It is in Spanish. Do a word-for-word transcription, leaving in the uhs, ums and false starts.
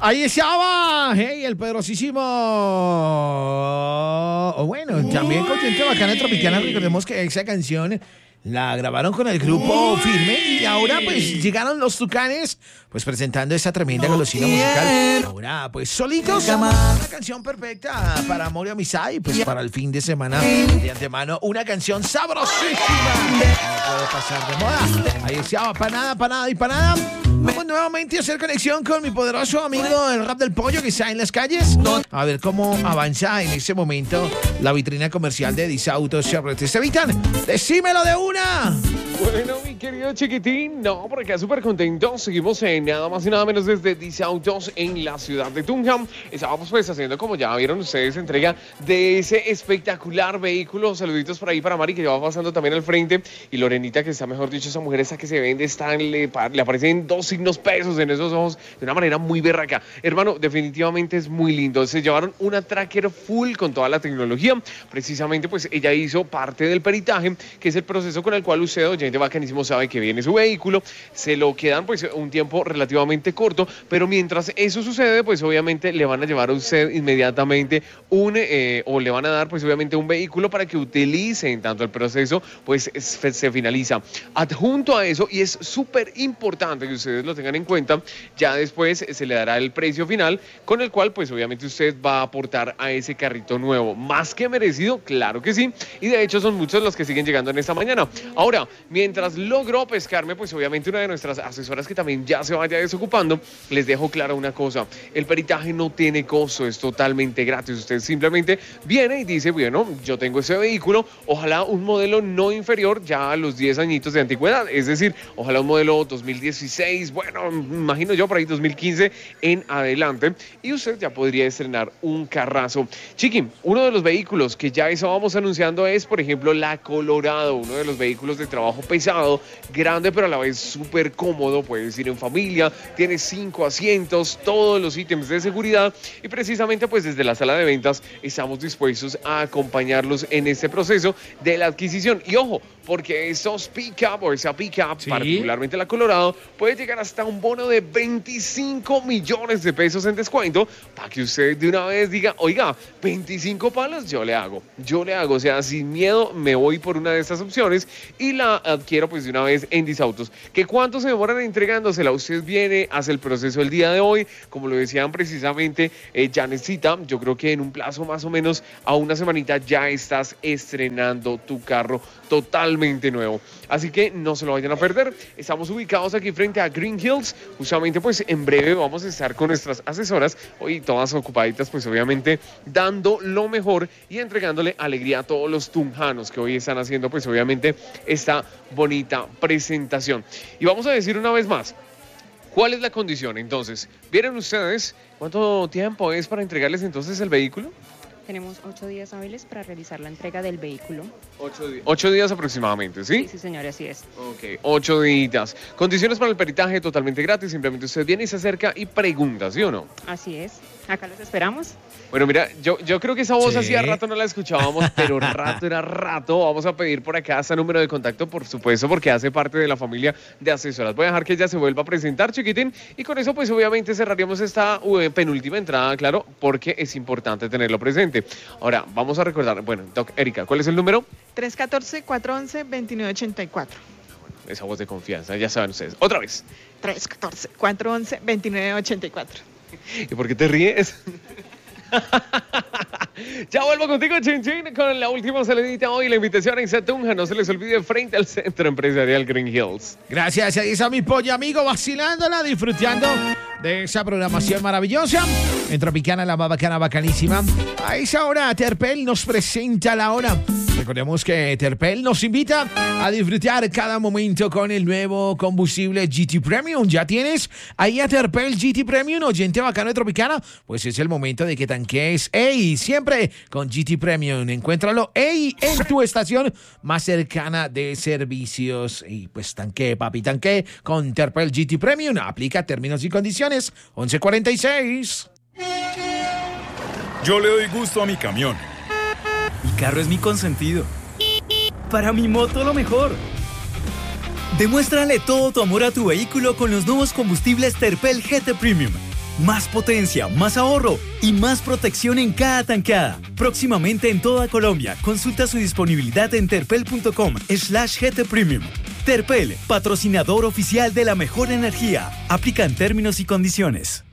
Ahí estaba, hey, el poderosísimo. O bueno, también con gente bacana tropicana. Recordemos que esa canción la grabaron con el grupo Firme y ahora pues llegaron los Tucanes pues presentando esa tremenda golosina musical. Ahora pues solitos, una canción perfecta para amor y amistad y pues para el fin de semana de antemano una canción sabrosísima. No puede pasar de moda. Ahí estaba, para nada, para nada y para nada. Vamos nuevamente a hacer conexión con mi poderoso amigo del Rap del Pollo que está en las calles. A ver cómo avanza en este momento la vitrina comercial de Disautos Chevrolet. Estevitan, decímelo de una. Bueno, mi querido chiquitín, no, por acá súper contentos. Seguimos en nada más y nada menos desde Disautos en la ciudad de Tunham. Estábamos pues haciendo, como ya vieron ustedes, entrega de ese espectacular vehículo. Saluditos por ahí para Mari, que ya va pasando también al frente. Y Lorenita, que está, mejor dicho, esa mujer esa que se vende, está, le, le aparecen dos signos pesos en esos ojos de una manera muy berraca. Hermano, definitivamente es muy lindo. Se llevaron una tracker full con toda la tecnología. Precisamente, pues ella hizo parte del peritaje, que es el proceso con el cual usted, oyente bacanísimo, sabe que viene su vehículo. Se lo quedan pues un tiempo relativamente corto, pero mientras eso sucede, pues obviamente le van a llevar a usted inmediatamente un, eh, o le van a dar pues obviamente un vehículo para que utilice en tanto el proceso pues se finaliza. Adjunto a eso, y es súper importante que ustedes lo tengan en cuenta, ya después se le dará el precio final con el cual pues obviamente usted va a aportar a ese carrito nuevo. Más que merecido, claro que sí, y de hecho son muchos los que siguen llegando en esta mañana. Ahora, mientras logro pescarme pues obviamente una de nuestras asesoras que también ya se vaya desocupando, les dejo clara una cosa: el peritaje no tiene costo, es totalmente gratis. Usted simplemente viene y dice, bueno, yo tengo ese vehículo, ojalá un modelo no inferior ya a los diez añitos de antigüedad, es decir, ojalá un modelo dos mil dieciséis, bueno, imagino yo por ahí dos mil quince en adelante, y usted ya podría estrenar un carrazo. Chiqui, uno de los vehículos que ya estábamos anunciando es, por ejemplo, la Colorado, uno de los vehículos de trabajo pesado, grande pero a la vez súper cómodo, puedes ir en familia, tiene cinco asientos, todos los ítems de seguridad, y precisamente pues desde la sala de ventas estamos dispuestos a acompañarlos en este proceso de la adquisición. Y ojo, porque esos pick-up o esa pick-up, ¿sí?, particularmente la Colorado, puede llegar hasta un bono de veinticinco millones de pesos en descuento, para que usted de una vez diga, oiga, veinticinco palos, yo le hago, yo le hago, o sea, sin miedo me voy por una de estas opciones y la adquiero pues de una vez en Disautos. ¿Que cuánto se demoran entregándosela? Usted viene, hace el proceso el día de hoy, como lo decían precisamente, eh, ya necesita, yo creo que en un plazo más o menos a una semanita ya estás estrenando tu carro totalmente nuevo. Así que no se lo vayan a perder. Estamos ubicados aquí frente a Green Hills. Justamente pues en breve vamos a estar con nuestras asesoras, hoy todas ocupaditas pues obviamente dando lo mejor y entregándole alegría a todos los tunjanos que hoy están haciendo pues obviamente esta bonita presentación. Y vamos a decir una vez más, ¿cuál es la condición? Entonces, ¿vienen ustedes? ¿Cuánto tiempo es para entregarles entonces el vehículo? Tenemos ocho días hábiles para realizar la entrega del vehículo. Ocho, di- ocho días aproximadamente, ¿sí? Sí, sí, señor, así es. Ok, ocho días. Condiciones para el peritaje totalmente gratis. Simplemente usted viene y se acerca y pregunta, ¿sí o no? Así es. Acá los esperamos. Bueno, mira, yo, yo creo que esa voz Sí. hacía rato no la escuchábamos, pero rato era rato. Vamos a pedir por acá ese número de contacto, por supuesto, porque hace parte de la familia de asesoras. Voy a dejar que ella se vuelva a presentar, chiquitín, y con eso pues obviamente cerraríamos esta uh, penúltima entrada, claro, porque es importante tenerlo presente. Ahora, vamos a recordar, bueno, Doc, Erika, ¿cuál es el número? tres uno cuatro, cuatro uno uno, dos nueve ocho cuatro. Esa voz de confianza, ya saben ustedes. Otra vez. tres uno cuatro, cuatro uno uno, dos nueve ocho cuatro. ¿Y por qué te ríes? Ya vuelvo contigo, Chin Chin, con la última salidita hoy. La invitación en Tunja, no se les olvide, frente al Centro Empresarial Green Hills. Gracias, ahí está mi pollo amigo vacilándola, disfrutando de esa programación maravillosa. En Tropicana, la más bacana, bacanísima. A esa hora, Terpel nos presenta la hora. Recordemos que Terpel nos invita a disfrutar cada momento con el nuevo combustible G T Premium. ¿Ya tienes ahí a Terpel G T Premium, oyente bacano de Tropicana? Pues es el momento de que tanquees. ¡Ey! Siempre con G T Premium. Encuéntralo, ¡ey!, en tu estación más cercana de servicios. Y pues tanque, papi, tanque con Terpel G T Premium. Aplica términos y condiciones. once cuarenta y seis. Yo le doy gusto a mi camión. Mi carro es mi consentido. Para mi moto, lo mejor. Demuéstrale todo tu amor a tu vehículo con los nuevos combustibles Terpel G T Premium. Más potencia, más ahorro y más protección en cada tankada. Próximamente en toda Colombia. Consulta su disponibilidad en terpel.com slash GT Premium. Terpel, patrocinador oficial de la mejor energía. Aplican términos y condiciones.